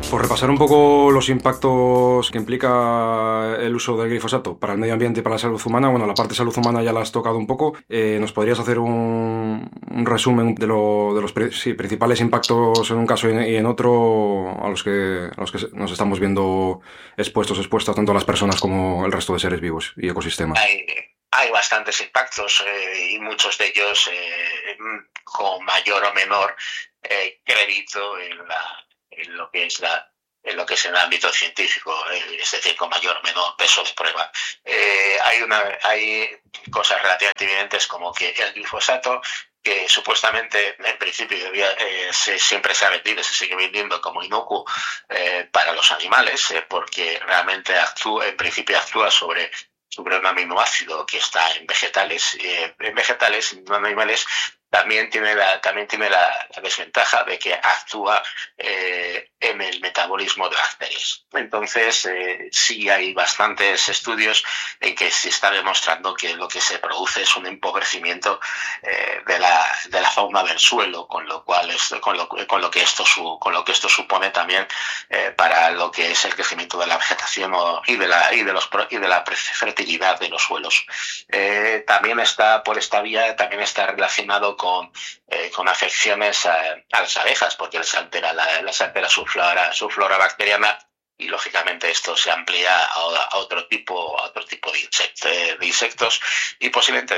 Por repasar un poco los impactos que implica el uso del glifosato para el medio ambiente y para la salud humana, bueno, la parte de salud humana ya la has tocado un poco. ¿Nos podrías hacer un resumen de los principales impactos en un caso y en otro a los que nos estamos viendo expuestas tanto las personas como el resto de seres vivos y ecosistemas? Hay bastantes impactos y muchos de ellos con mayor o menor crédito en lo que es en lo que es el ámbito científico, es decir, con mayor o menor peso de prueba. Hay cosas relativamente evidentes como que el glifosato, que supuestamente en principio siempre se ha vendido, se sigue vendiendo como inocuo para los animales, porque realmente en principio actúa sobre un aminoácido que está en vegetales, y no animales. También tiene la desventaja de que actúa en el metabolismo de bacterias. Entonces, sí hay bastantes estudios en que se está demostrando que lo que se produce es un empobrecimiento de la fauna del suelo, con lo que esto supone también para lo que es el crecimiento de la vegetación y de la fertilidad de los suelos. También está por esta vía, también está relacionado con afecciones a las abejas, porque les altera su flora bacteriana, y lógicamente esto se amplía a otro tipo de insectos y posiblemente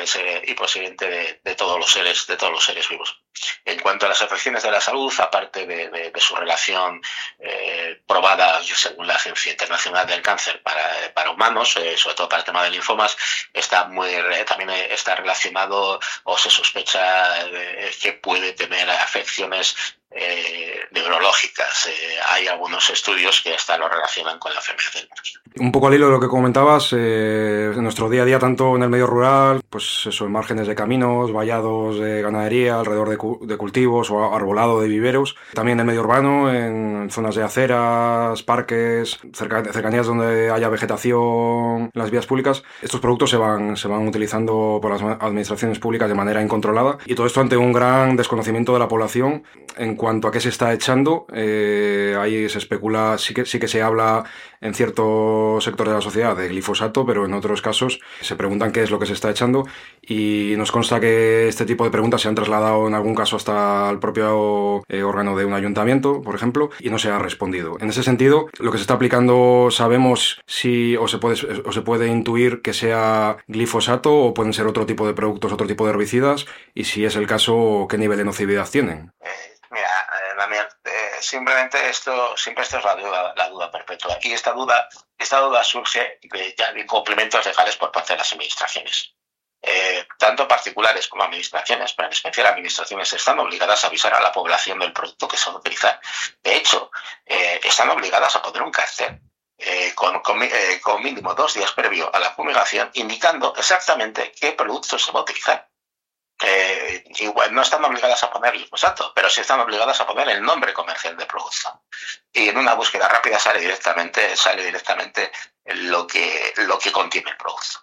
de todos los seres vivos. En cuanto a las afecciones de la salud, aparte de su relación probada según la Agencia Internacional del Cáncer para humanos, sobre todo para el tema de linfomas, también está relacionado, o se sospecha que puede tener afecciones neurológicas. Hay algunos estudios que hasta lo relacionan con la enfermedad del Parkinson. Un poco al hilo de lo que comentabas, en nuestro día a día, tanto en el medio rural, pues eso, en márgenes de caminos, vallados de ganadería, alrededor de cultivos o arbolado de viveros, también en el medio urbano, en zonas de aceras, parques, cercanías donde haya vegetación, en las vías públicas, estos productos se van utilizando por las administraciones públicas de manera incontrolada, y todo esto ante un gran desconocimiento de la población en cuanto a qué se está echando. Ahí se especula, sí que se habla en ciertos sectores de la sociedad de glifosato, pero en otros casos se preguntan qué es lo que se está echando, y nos consta que este tipo de preguntas se han trasladado en algún caso hasta el propio órgano de un ayuntamiento, por ejemplo, y no se ha respondido. En ese sentido, lo que se está aplicando, ¿sabemos si o se puede intuir que sea glifosato o pueden ser otro tipo de productos, otro tipo de herbicidas? Y si es el caso, ¿qué nivel de nocividad tienen? Mira, Damián, siempre esto es la duda perpetua. Y esta duda surge ya de incumplimientos legales por parte de las administraciones. Tanto particulares como administraciones, pero en especial administraciones, están obligadas a avisar a la población del producto que se va a utilizar. De hecho, están obligadas a poner un cartel con mínimo 2 días previo a la fumigación, indicando exactamente qué producto se va a utilizar. Igual no están obligadas a poner glifosato, pero sí están obligadas a poner el nombre comercial del producto. Y en una búsqueda rápida sale directamente lo que contiene el producto.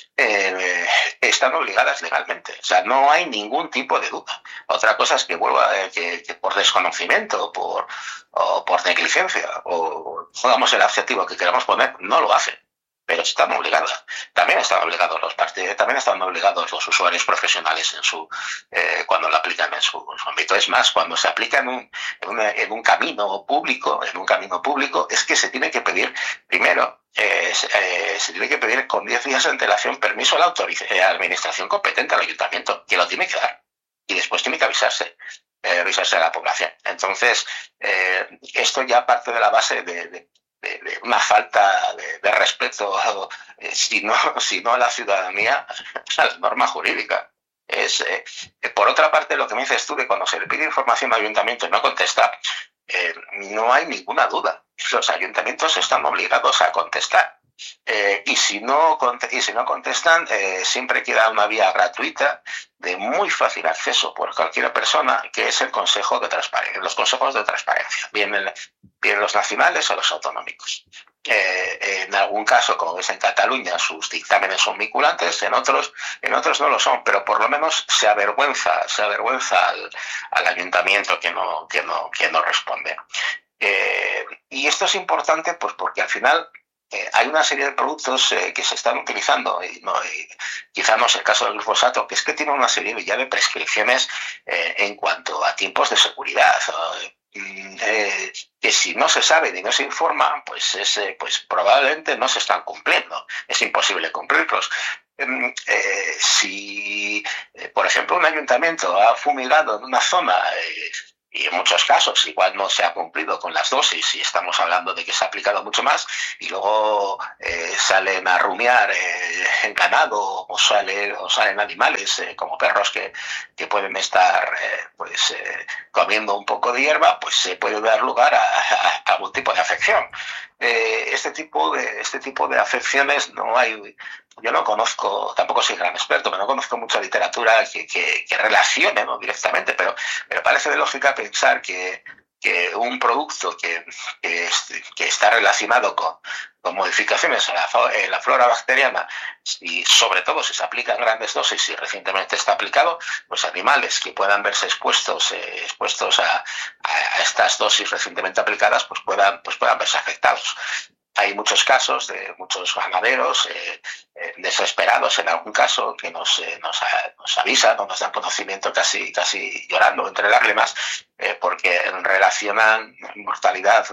Están obligadas legalmente, o sea, no hay ningún tipo de duda. Otra cosa es que que por desconocimiento o por negligencia, o pongamos el adjetivo que queramos poner, no lo hacen. Pero están obligadas. También están obligados los usuarios profesionales cuando lo aplican en su ámbito. Es más, cuando se aplica en un camino público, es que se tiene que pedir primero. Se tiene que pedir con 10 días de antelación permiso a la administración competente, al ayuntamiento, que lo tiene que dar. Y después tiene que avisarse a la población. Entonces, esto ya parte de la base de una falta de respeto, si no a la ciudadanía, a la norma jurídica. Por otra parte, lo que me dices tú, de cuando se le pide información al ayuntamiento y no contesta, no hay ninguna duda. Los ayuntamientos están obligados a contestar. Y si no contestan, siempre queda una vía gratuita de muy fácil acceso por cualquier persona, que es los consejos de transparencia, bien los nacionales o los autonómicos. En algún caso, como ves en Cataluña, sus dictámenes son vinculantes, en otros no lo son, pero por lo menos se avergüenza al ayuntamiento que no responde. Y esto es importante pues porque al final hay una serie de productos que se están utilizando, y quizá no es el caso del glifosato, que es que tiene una serie ya de prescripciones en cuanto a tiempos de seguridad. Que si no se sabe ni no se informa, pues probablemente no se están cumpliendo. Es imposible cumplirlos. Si, por ejemplo, un ayuntamiento ha fumigado en una zona y en muchos casos igual no se ha cumplido con las dosis y estamos hablando de que se ha aplicado mucho más y luego salen a rumiar en ganado o salen animales como perros que pueden estar comiendo un poco de hierba, pues se puede dar lugar a algún tipo de afección. Este tipo de afecciones no hay. Yo no conozco, tampoco soy gran experto, pero no conozco mucha literatura que relacione, ¿no?, directamente, pero parece de lógica pensar que un producto que está relacionado con modificaciones en la flora bacteriana y sobre todo si se aplica en grandes dosis y recientemente está aplicado, pues animales que puedan verse expuestos a estas dosis recientemente aplicadas pues puedan verse afectados. Hay muchos casos de muchos ganaderos desesperados en algún caso que nos avisan o nos dan conocimiento casi llorando entre lágrimas porque relacionan mortalidad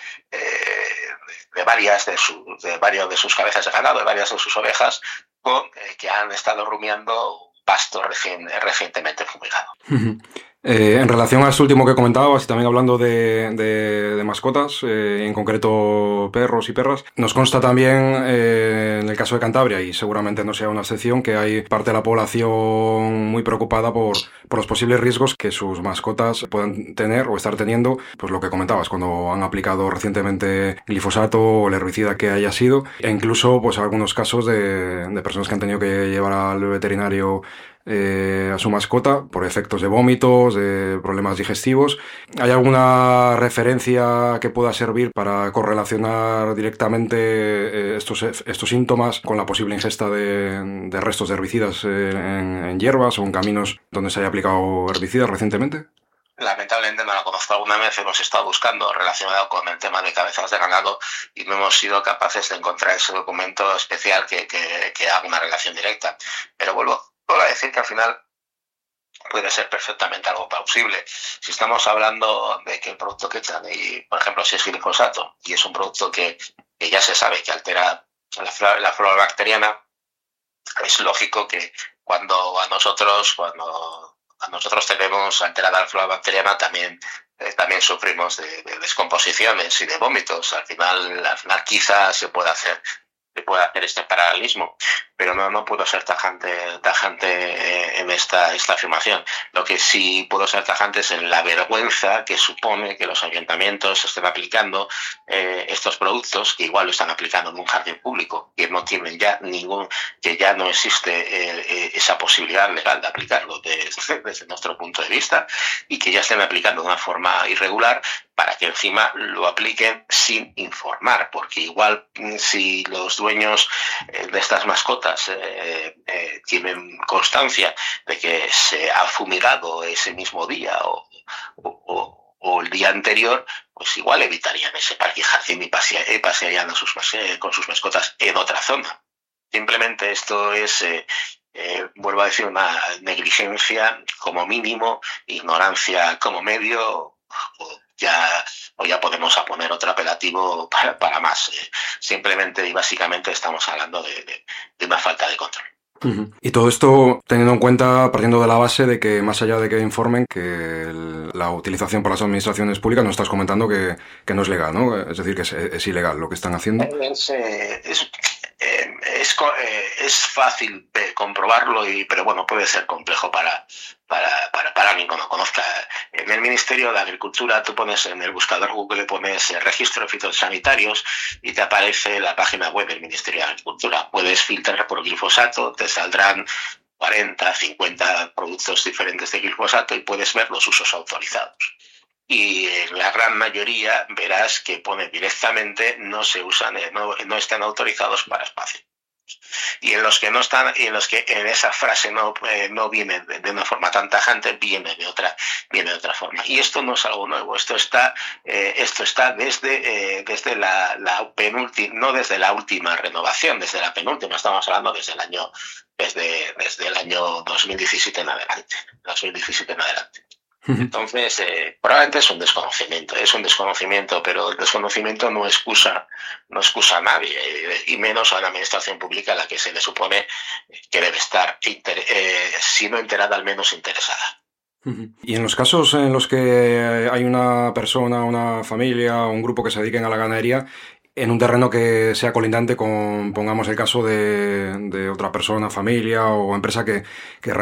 de varios de sus cabezas de ganado, de varias de sus ovejas, con que han estado rumiando pasto recientemente fumigado. En relación a esto último que comentabas y también hablando de mascotas, en concreto perros y perras, nos consta también en el caso de Cantabria, y seguramente no sea una excepción, que hay parte de la población muy preocupada por los posibles riesgos que sus mascotas puedan tener o estar teniendo, pues lo que comentabas, cuando han aplicado recientemente glifosato o el herbicida que haya sido, e incluso pues algunos casos de personas que han tenido que llevar al veterinario a su mascota por efectos de vómitos, de problemas digestivos. ¿Hay alguna referencia que pueda servir para correlacionar directamente estos síntomas con la posible ingesta de restos de herbicidas en hierbas o en caminos donde se haya aplicado herbicidas recientemente? Lamentablemente no lo conozco. Alguna vez hemos estado buscando relacionado con el tema de cabezas de ganado y no hemos sido capaces de encontrar ese documento especial que haga una relación directa. Pero vuelvo a decir que al final puede ser perfectamente algo plausible. Si estamos hablando de que el producto que echan, y por ejemplo si es glifosato, y es un producto que ya se sabe que altera la flora bacteriana, es lógico que cuando a nosotros tenemos alterada la flora bacteriana, también sufrimos de descomposiciones y de vómitos. Al final quizás se puede hacer este paralelismo, pero no puedo ser tajante en esta afirmación. Lo que sí puedo ser tajante es en la vergüenza que supone que los ayuntamientos estén aplicando estos productos, que igual lo están aplicando en un jardín público, que no tienen que ya no existe esa posibilidad legal de aplicarlo desde nuestro punto de vista, y que ya estén aplicando de una forma irregular, para que encima lo apliquen sin informar, porque igual si los dueños de estas mascotas tienen constancia de que se ha fumigado ese mismo día o el día anterior, pues igual evitarían ese parque jardín y pasearían con sus mascotas en otra zona. Simplemente esto es... vuelvo a decir, una negligencia como mínimo, ignorancia como medio, o ya podemos poner otro apelativo para más. Simplemente y básicamente estamos hablando de una falta de control. Y todo esto teniendo en cuenta, partiendo de la base de que más allá de que informen, que la utilización por las administraciones públicas, nos estás comentando que no es legal, ¿no? Es decir, que es ilegal lo que están haciendo. Es fácil comprobarlo, pero bueno, puede ser complejo para alguien que no conozca. En el Ministerio de Agricultura, tú pones en el buscador Google, pones registro de fitosanitarios y te aparece la página web del Ministerio de Agricultura. Puedes filtrar por glifosato, te saldrán 40, 50 productos diferentes de glifosato y puedes ver los usos autorizados. Y en la gran mayoría verás que pone directamente no se usan, no están autorizados para espacio. y en los que no están, y en los que en esa frase no viene de una forma tan tajante, viene de otra forma. Y esto no es algo nuevo, esto está desde la penúltima, no desde la última renovación, desde la penúltima, estamos hablando desde el año 2017 en adelante. Entonces, probablemente es un desconocimiento, pero el desconocimiento no excusa a nadie, y menos a una administración pública a la que se le supone que debe estar, si no enterada, al menos interesada. Y en los casos en los que hay una persona, una familia o un grupo que se dediquen a la ganadería en un terreno que sea colindante con, pongamos el caso de otra persona, familia o empresa que